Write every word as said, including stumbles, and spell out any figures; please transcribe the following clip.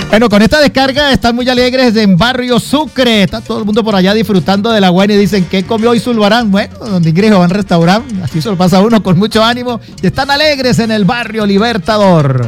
Bueno, con esta descarga están muy alegres en Barrio Sucre. Está todo el mundo por allá disfrutando de la buena y dicen, ¿qué comió hoy Zulbarán? Bueno, donde Ingrid va a un restaurante, así se lo pasa a uno con mucho ánimo y están alegres en el Barrio Libertador.